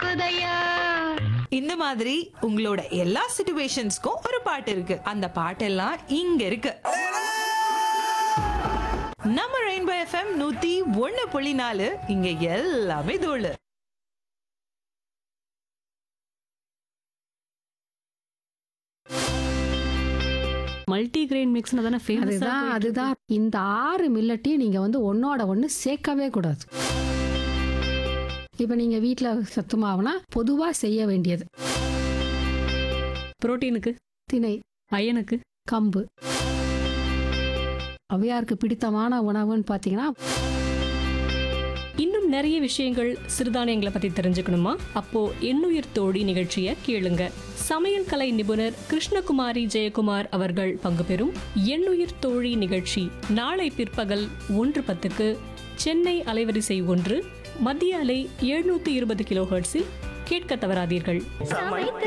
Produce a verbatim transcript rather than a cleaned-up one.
கேக்குதையா. இந்த மாதிரி உங்களோட எல்லா சிச்சுவேஷன்ஸ்க்கும் ஒரு பாட்டு இருக்கு. அந்த பாட்டெல்லாம் இங்க இருக்கு. நம்ம ரெயின்போ எஃப்எம் நூத்தி ஒண்ணு புள்ளி நாலு இங்க எல்லாமே தோழு. மல்டி கிரெயின் மிக்ஸ்னு தானே ஃபேமஸ். அதுதான் அதுதான் இந்த ஆறு மில்லட்டையும் நீங்க வந்து ஒன்னோட ஒன்று சேர்க்கவே கூடாது. இப்போ நீங்க வீட்டில் சத்து மாவுனா பொதுவா செய்ய வேண்டியது புரோட்டீனுக்கு, திணை, அயனுக்கு, கம்பு. அவையாருக்கு பிடித்தமான உணவுன்னு பார்த்தீங்கன்னா இன்னும் நிறைய விஷயங்கள் சிறுதானியங்களை பத்தி தெரிஞ்சுக்கணுமா? அப்போ எண்ணுயிர் தோழி நிகழ்ச்சியை கேளுங்க. சமையல் கலை நிபுணர் கிருஷ்ணகுமாரி ஜெயக்குமார் அவர்கள் பங்கு பெறும் எண்ணுயிர் தோழி நிகழ்ச்சி நாளை பிற்பகல் ஒன்று பத்துக்கு சென்னை அலைவரிசை ஒன்று, மத்திய அலை எழுநூத்தி இருபது கிலோ ஹெர்ட்ஸில் கேட்க தவறாதீர்கள்.